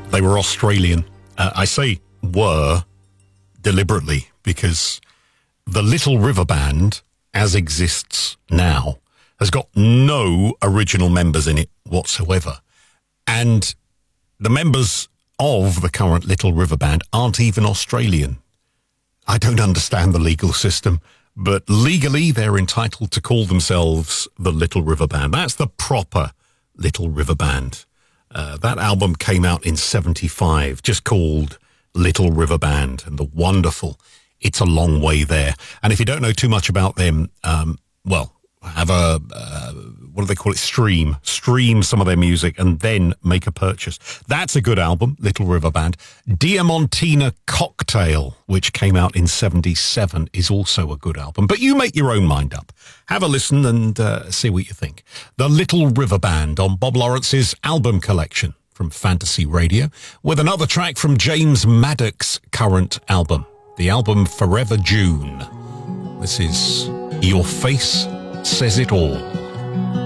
They were Australian. I say were deliberately because the Little River Band, as exists now, has got no original members in it whatsoever. And the members of the current Little River Band aren't even Australian. I don't understand the legal system, but legally they're entitled to call themselves the Little River Band. That's the proper Little River Band. That album came out in 1975, just called Little River Band, and the wonderful It's a Long Way There. And if you don't know too much about them, have a, what do they call it? Stream some of their music and then make a purchase. That's a good album, Little River Band. Diamantina Cocktail, which came out in 1977, is also a good album. But you make your own mind up. Have a listen and see what you think. The Little River Band on Bob Lawrence's album collection from Fantasy Radio, with another track from James Maddox's current album, the album Forever June. This is Your Face Says It All.